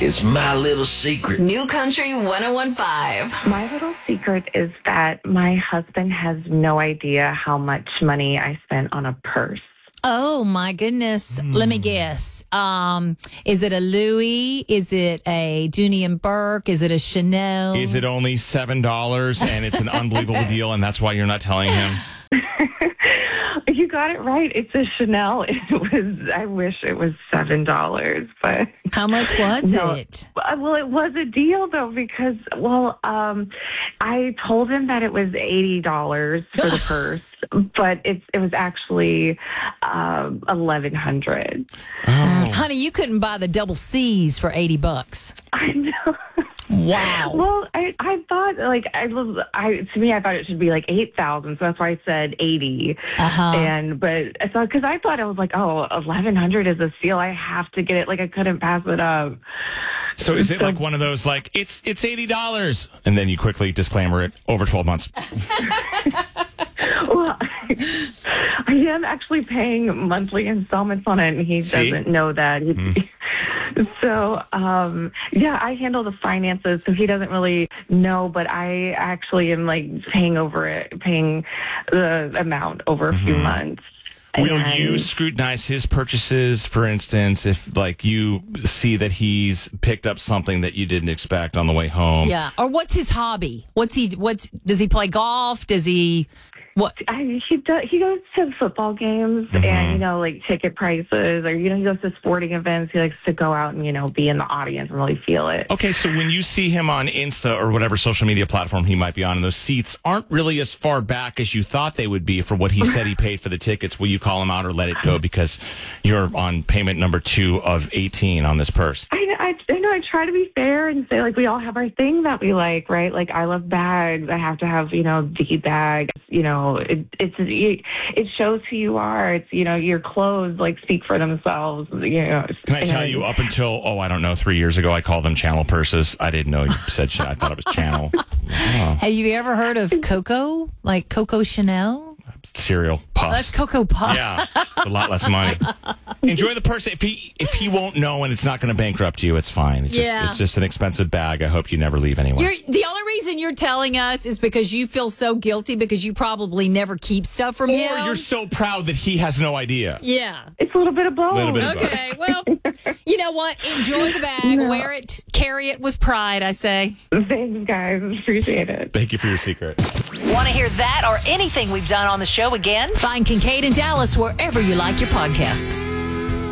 It's my little secret. New Country 101.5. My little secret is that my husband has no idea how much money I spent on a purse. Oh, my goodness. Let me guess. Is it a Louis? Is it a Dooney and Burke? Is it a Chanel? Is it only $7 and it's an unbelievable deal and that's why you're not telling him? You got it right. It's a Chanel. I wish it was $7, but How much was No. it? Well, it was a deal though because I told him that it was $80 for the purse, but it was actually $1,100. Honey, you couldn't buy the double C's for $80. I know. Wow. Well, I thought to me I thought it should be like 8,000, so that's why I said 80. Because I thought it was like, oh, 1,100 is a steal. I have to get it. Like I couldn't pass it up. So is it like one of those like it's $80 and then you quickly disclaimer it over 12 months? Well, I am actually paying monthly installments on it, and he doesn't know that. So, I handle the finances, so he doesn't really know, but I actually am like paying the amount over a few months. Will you scrutinize his purchases, for instance, if like you see that he's picked up something that you didn't expect on the way home? Yeah. Or what's his hobby? Does he play golf? Does he what? He goes to football games and, like ticket prices, or, he goes to sporting events. He likes to go out and, be in the audience and really feel it. Okay, so when you see him on Insta or whatever social media platform he might be on, and those seats aren't really as far back as you thought they would be for what he said he paid for the tickets, will you call him out or let it go because you're on payment number 2 of 18 on this purse? I try to be fair and say, like, we all have our thing that we like, right? Like, I love bags. I have to have, the bag. It shows who you are. It's, your clothes, like, speak for themselves. Can I tell you, up until, 3 years ago, I called them Channel purses. I didn't know you said shit. I thought it was Channel. Oh. Have you ever heard of Coco? Like Coco Chanel? Cereal puffs. That's Cocoa Puffs. Yeah, a lot less money. Enjoy the purse. If he won't know and it's not going to bankrupt you, it's fine. It's just an expensive bag. I hope you never leave anywhere. The only reason you're telling us is because you feel so guilty because you probably never keep stuff from him. Or you're so proud that he has no idea. Yeah. It's a little bit of both. Okay, well, you know what? Enjoy the bag. Wear it. Carry it with pride, I say. Thanks, guys. Appreciate it. Thank you for your secret. Want to hear that or anything we've done on the show again? Find Kincaid and Dallas wherever you like your podcasts.